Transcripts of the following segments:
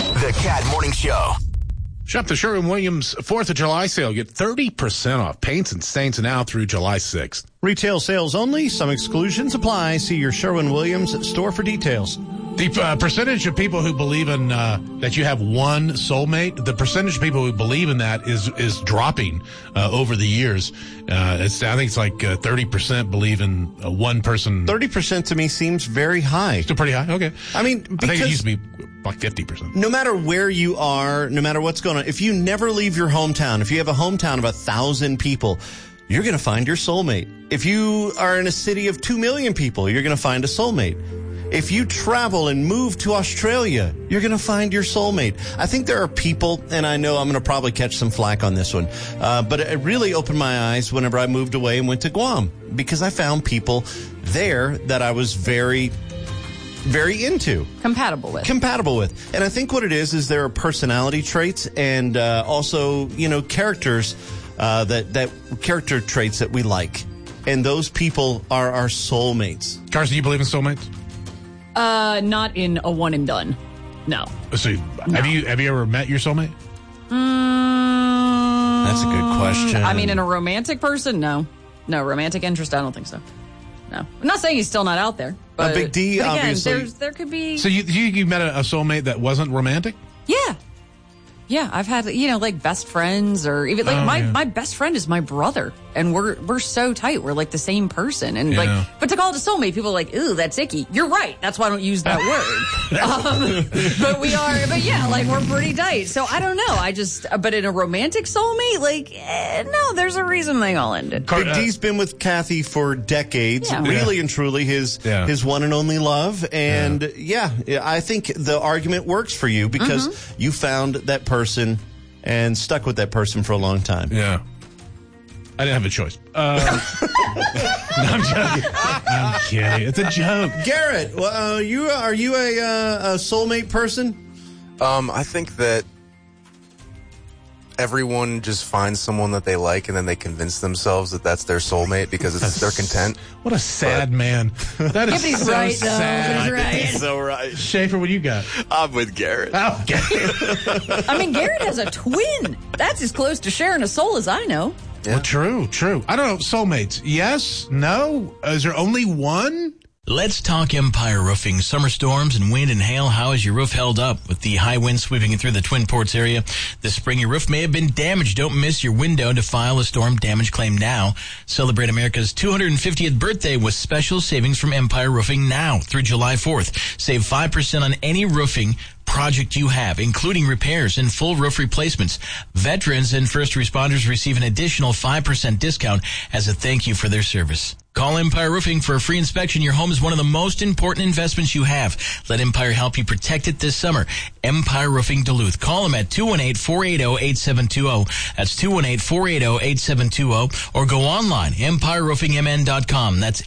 The Cat Morning Show. Shop the Sherwin-Williams 4th of July sale. Get 30% off paints and stains now through July 6th. Retail sales only. Some exclusions apply. See your Sherwin-Williams store for details. The percentage of people who believe in that you have one soulmate, the percentage of people who believe in that is dropping over the years. I think it's like 30% believe in one person. 30% to me seems very high. Still pretty high? Okay. I mean, because I think it used to be like 50%. No matter where you are, no matter what's going on, if you never leave your hometown, if you have a hometown of 1,000 people, you're going to find your soulmate. If you are in a city of 2 million people, you're going to find a soulmate. If you travel and move to Australia, you're going to find your soulmate. I think there are people, and I know I'm going to probably catch some flack on this one, but it really opened my eyes whenever I moved away and went to Guam, because I found people there that I was very into. Compatible with. And I think what it is there are personality traits and also, characters, that character traits that we like. And those people are our soulmates. Carson, you believe in soulmates? Not in a one and done. No. So, no. Have you ever met your soulmate? That's a good question. I mean, in a romantic person, no. No, romantic interest, I don't think so. No. I'm not saying he's still not out there. But, Big D, again, obviously. There could be... So you met a soulmate that wasn't romantic? Yeah. Yeah, I've had, like best friends or even like my best friend is my brother and we're so tight. We're like the same person. And but to call it a soulmate, people are like, ooh, that's icky. You're right. That's why I don't use that word. But we're pretty tight. So I don't know. But in a romantic soulmate, no, there's a reason they all ended. Big D's been with Kathy for decades, really and truly his one and only love. And I think the argument works for you because you found that person and stuck with that person for a long time. Yeah. I didn't have a choice. No, I'm joking. I'm kidding. It's a joke. Garrett, are you a soulmate person? I think that everyone just finds someone that they like and then they convince themselves that that's their soulmate because they're content. What a sad man. That is he's so right, sad. He's right. He's so right. Schaefer, what do you got? I'm with Garrett. Oh, I mean, Garrett has a twin. That's as close to sharing a soul as I know. Yeah. Well, true. I don't know. Soulmates. Yes? No? Is there only one? Let's talk Empire Roofing. Summer storms and wind and hail. How has your roof held up? With the high wind sweeping through the Twin Ports area this spring, your roof may have been damaged. Don't miss your window to file a storm damage claim now. Celebrate America's 250th birthday with special savings from Empire Roofing now through July 4th. Save 5% on any roofing project you have, including repairs and full roof replacements. Veterans and first responders receive an additional 5% discount as a thank you for their service. Call Empire Roofing for a free inspection. Your home is one of the most important investments you have. Let Empire help you protect it this summer. Empire Roofing Duluth. Call them at 218-480-8720. That's 218-480-8720. Or go online, EmpireRoofingMN.com. That's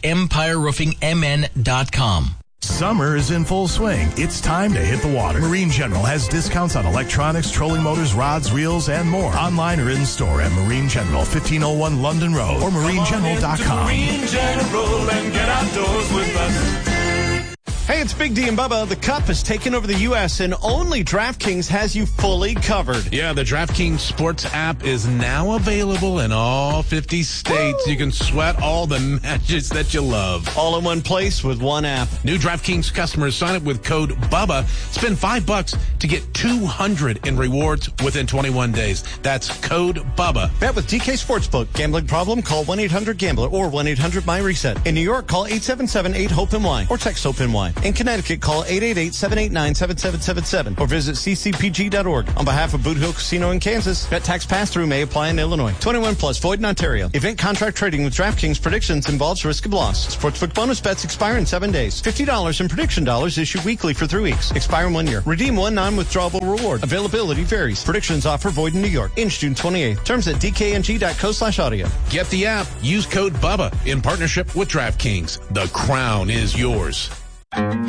EmpireRoofingMN.com. Summer is in full swing. It's time to hit the water. Marine General has discounts on electronics, trolling motors, rods, reels, and more. Online or in store at Marine General, 1501 London Road, or marinegeneral.com. Marine General and get outdoors with us. Hey, it's Big D and Bubba. The Cup has taken over the U.S. and only DraftKings has you fully covered. Yeah, the DraftKings Sports app is now available in all 50 states. Woo! You can sweat all the matches that you love. All in one place with one app. New DraftKings customers sign up with code BUBBA. Spend $5 to get $200 in rewards within 21 days. That's code BUBBA. Bet with DK Sportsbook. Gambling problem? Call 1-800-GAMBLER or 1-800-MY-RESET. In New York, call 877-8-HOPE-NY or text HOPE-NY. In Connecticut, call 888-789-7777 or visit ccpg.org. On behalf of Boot Hill Casino in Kansas, bet tax pass-through may apply in Illinois. 21 plus, void in Ontario. Event contract trading with DraftKings predictions involves risk of loss. Sportsbook bonus bets expire in 7 days. $50 in prediction dollars issued weekly for 3 weeks. Expire in 1 year. Redeem one non-withdrawable reward. Availability varies. Predictions offer void in New York. Ends June 28th. Terms at dkng.co/audio. Get the app. Use code BUBBA in partnership with DraftKings. The crown is yours.